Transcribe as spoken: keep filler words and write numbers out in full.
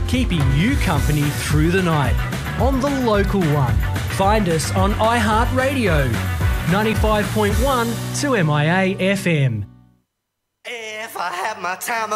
keeping you company through the night on the local one. Find us on iHeartRadio, ninety-five point one to M I A F M. If I had my time